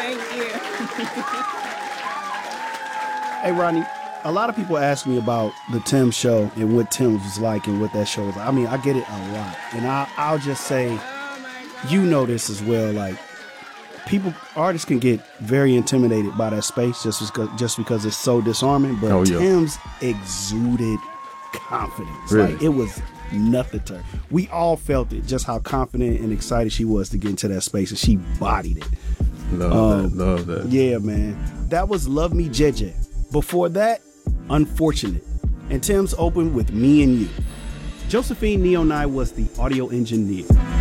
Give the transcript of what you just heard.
Thank you. Hey, Rodney, a lot of people ask me about the Tim show and what Tim's was like and what that show was like. I mean, I get it a lot. And I'll just say, you know this as well, like, artists can get very intimidated by that space just because it's so disarming. But Tim's exuded confidence. Really? Like, it was nothing to her. We all felt it, just how confident and excited she was to get into that space, and she bodied it. Love that. Yeah, man. That was Love Me JJ. Before that, Unfortunate. And Tim's opened with Me and You. Josephine Neonai was the audio engineer.